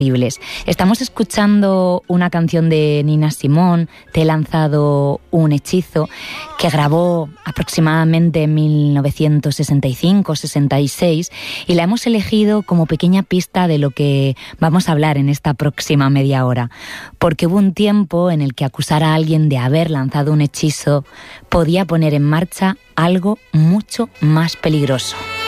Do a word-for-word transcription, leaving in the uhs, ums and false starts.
Estamos escuchando una canción de Nina Simone, Te he lanzado un hechizo, que grabó aproximadamente en mil novecientos sesenta y cinco sesenta y seis, y la hemos elegido como pequeña pista de lo que vamos a hablar en esta próxima media hora, porque hubo un tiempo en el que acusar a alguien de haber lanzado un hechizo podía poner en marcha algo mucho más peligroso.